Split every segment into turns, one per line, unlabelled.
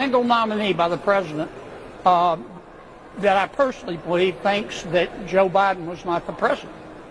single nominee by the president that I personally believe thinks that Joe Biden was not the president.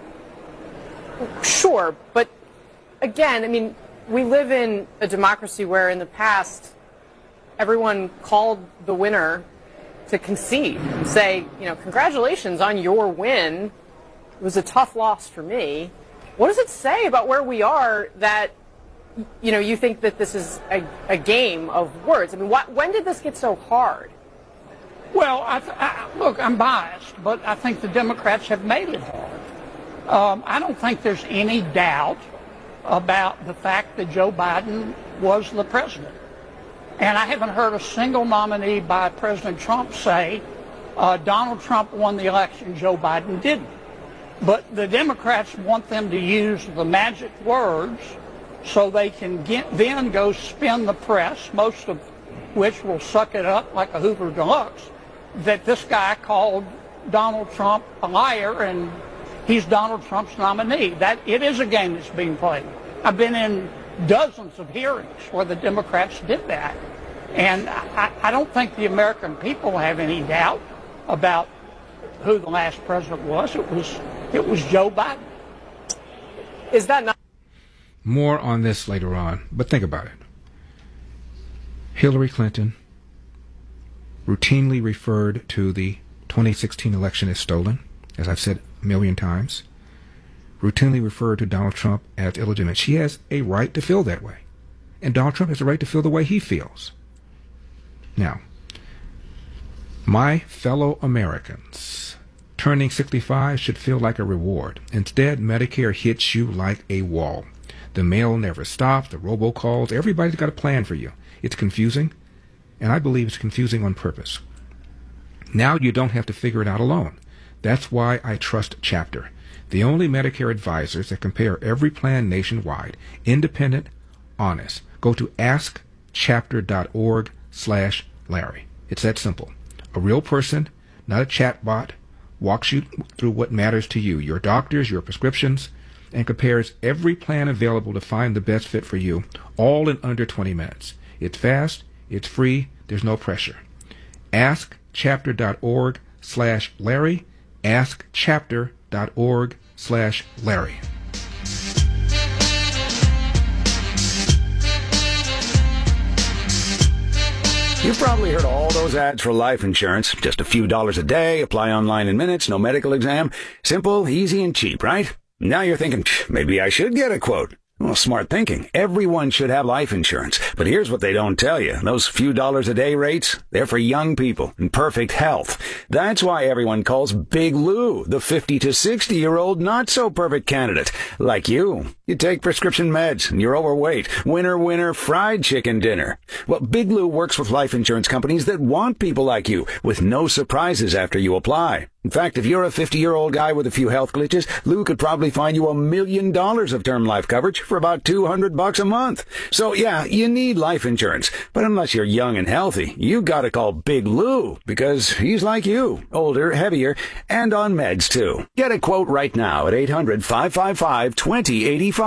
Sure, but again, I mean, we live in a democracy where in the past everyone called the winner to concede and say, you know, congratulations on your win. It was a tough loss for me. What does it say about where we are that, you know, you think that this is a game of words? I mean, when did this get so hard?
Well, look, I'm biased, but I think the Democrats have made it hard. I don't think there's any doubt about the fact that Joe Biden was the president. And I haven't heard a single nominee by President Trump say Donald Trump won the election, Joe Biden didn't. But the Democrats want them to use the magic words so they can then go spin the press, most of which will suck it up like a Hoover Deluxe, that this guy called Donald Trump a liar and he's Donald Trump's nominee. That it is a game that's being played. I've been in dozens of hearings where the Democrats did that. And I don't think the American people have any doubt about who the last president was. It was Joe Biden.
Is that not?
More on this later on, but think about it. Hillary Clinton routinely referred to the 2016 election as stolen, as I've said a million times. Routinely referred to Donald Trump as illegitimate. She has a right to feel that way. And Donald Trump has a right to feel the way he feels. Now, my fellow Americans, turning 65 should feel like a reward. Instead, Medicare hits you like a wall. The mail never stops, the robocalls, everybody's got a plan for you. It's confusing, and I believe it's confusing on purpose. Now you don't have to figure it out alone. That's why I trust Chapter, the only Medicare advisors that compare every plan nationwide, independent, honest. Go to askchapter.org/Larry. It's that simple. A real person, not a chatbot, walks you through what matters to you, your doctors, your prescriptions, and compares every plan available to find the best fit for you, all in under 20 minutes. It's fast, it's free, there's no pressure. Askchapter.org/Larry, askchapter.org/Larry.
You've probably heard all those ads for life insurance. Just a few dollars a day, apply online in minutes, no medical exam. Simple, easy, and cheap, right? Now you're thinking, maybe I should get a quote. Well, smart thinking. Everyone should have life insurance. But here's what they don't tell you. Those few dollars a day rates, they're for young people in perfect health. That's why everyone calls Big Lou the 50 to 60-year-old not-so-perfect candidate. Like you. You take prescription meds and you're overweight. Winner, winner, fried chicken dinner. Well, Big Lou works with life insurance companies that want people like you with no surprises after you apply. In fact, if you're a 50-year-old guy with a few health glitches, Lou could probably find you $1 million of term life coverage for about $200 a month. So yeah, you need life insurance. But unless you're young and healthy, you gotta call Big Lou because he's like you, older, heavier, and on meds too. Get a quote right now at 800-555-2085.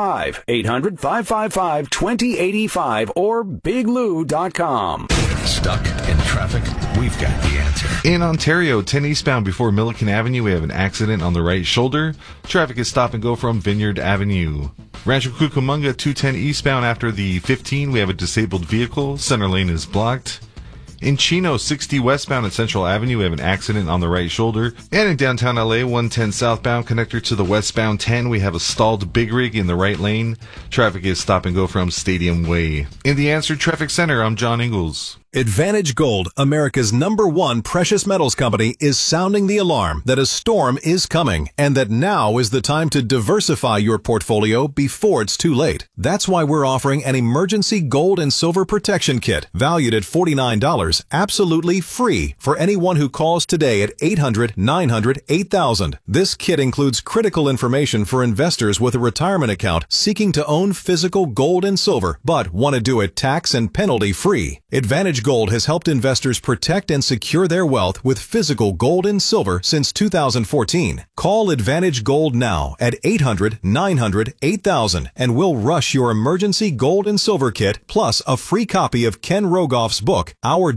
800-555-2085 or biglou.com.
Stuck in traffic? We've got the answer.
In Ontario, 10 eastbound before Milliken Avenue, we have an accident on the right shoulder. Traffic is stop and go from Vineyard Avenue. Rancho Cucamonga, 210 eastbound after the 15, we have a disabled vehicle. Center lane is blocked. In Chino, 60 westbound at Central Avenue, we have an accident on the right shoulder. And in downtown LA, 110 southbound connector to the westbound 10, we have a stalled big rig in the right lane. Traffic is stop and go from Stadium Way. In the Answer Traffic Center, I'm John Ingalls.
Advantage Gold, America's #1 precious metals company, is sounding the alarm that a storm is coming and that now is the time to diversify your portfolio before it's too late. That's why we're offering an emergency gold and silver protection kit valued at $49, absolutely free for anyone who calls today at 800-900-8000. This kit includes critical information for investors with a retirement account seeking to own physical gold and silver, but want to do it tax and penalty free. Advantage Gold has helped investors protect and secure their wealth with physical gold and silver since 2014. Call Advantage Gold now at 800-900-8000 and we'll rush your emergency gold and silver kit plus a free copy of Ken Rogoff's book, Our